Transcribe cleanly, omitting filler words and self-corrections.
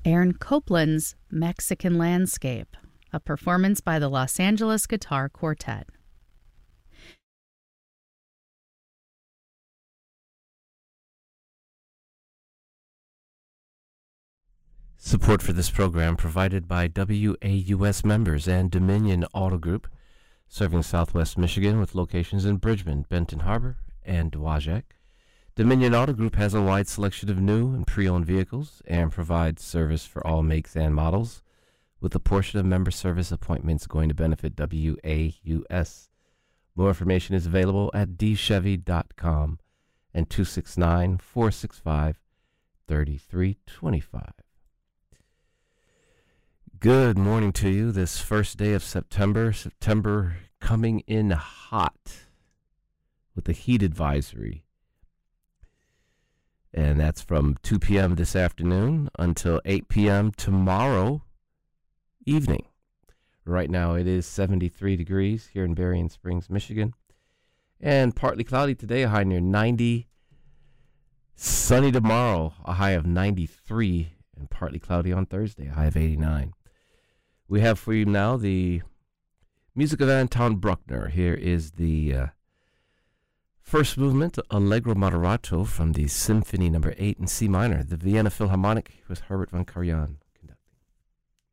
Aaron Copland's Mexican Landscape, a performance by the Los Angeles Guitar Quartet. Support for this program provided by WAUS members and Dominion Auto Group, serving Southwest Michigan with locations in Bridgman, Benton Harbor, and Dowagiac. Dominion Auto Group has a wide selection of new and pre-owned vehicles and provides service for all makes and models, with a portion of member service appointments going to benefit WAUS. More information is available at dchevy.com and 269-465-3325. Good morning to you this first day of September. September coming in hot with a heat advisory. And that's from 2 p.m. this afternoon until 8 p.m. tomorrow evening. Right now it is 73 degrees here in Berrien Springs, Michigan. And partly cloudy today, a high near 90. Sunny tomorrow, a high of 93. And partly cloudy on Thursday, a high of 89. We have for you now the music of Anton Bruckner. Here is the first movement, Allegro Moderato, from the Symphony No. 8 in C minor, the Vienna Philharmonic with Herbert von Karajan.